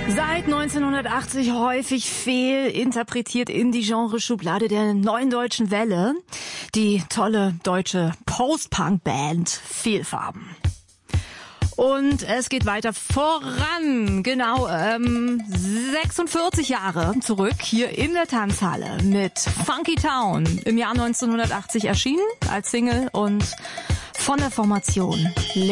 Seit 1980 häufig fehlinterpretiert in die Genreschublade der Neuen Deutschen Welle. Die tolle deutsche Post-Punk-Band Fehlfarben. Und es geht weiter voran, genau 46 Jahre zurück hier in der Tanzhalle mit Funky Town, im Jahr 1980 erschienen als Single und von der Formation